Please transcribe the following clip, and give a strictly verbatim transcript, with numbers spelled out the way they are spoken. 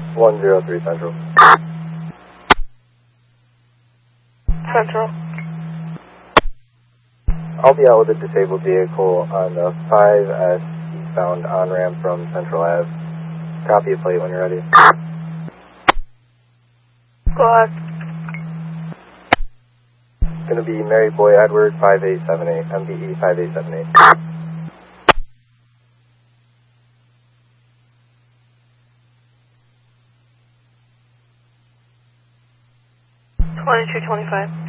one zero three Central. Central. I'll be out with a disabled vehicle on the five S eastbound on-ramp from Central Ave. Copy a plate when you're ready. Go ahead. It's going to be Mary Boy Edward five eight seven eight, M B E five eight seven eight. twenty-two twenty-five.